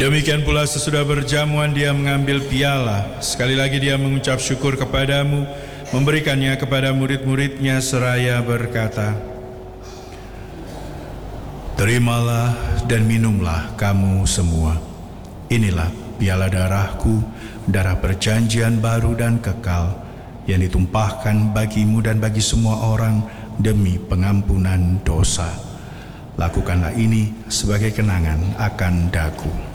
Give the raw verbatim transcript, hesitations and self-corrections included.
Demikian pula sesudah berjamuan dia mengambil piala. Sekali lagi dia mengucap syukur kepadamu, memberikannya kepada murid-muridnya seraya berkata, "Terimalah dan minumlah kamu semua. Inilah piala darahku, darah perjanjian baru dan kekal, yang ditumpahkan bagimu dan bagi semua orang demi pengampunan dosa. Lakukanlah ini sebagai kenangan akan daku."